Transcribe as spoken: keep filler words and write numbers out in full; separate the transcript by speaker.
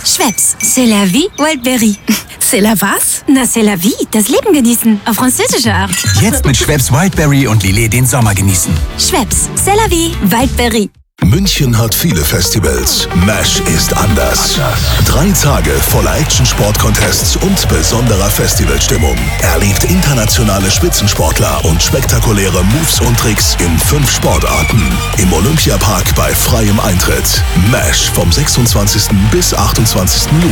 Speaker 1: Schweppes, c'est la vie, Wildberry.
Speaker 2: C'est la was?
Speaker 1: Na, c'est la vie, das Leben genießen. Auf französische Art.
Speaker 3: Jetzt mit Schweppes Wildberry und Lillet den Sommer genießen.
Speaker 1: Schweppes, c'est la vie, Wildberry.
Speaker 4: München hat viele Festivals. Mesh ist anders. Drei Tage voller Action-Sport-Contests und besonderer Festivalstimmung. Erlebt internationale Spitzensportler und spektakuläre Moves und Tricks in fünf Sportarten. Im Olympiapark bei freiem Eintritt. Mesh vom sechsundzwanzigsten bis achtundzwanzigsten Juni.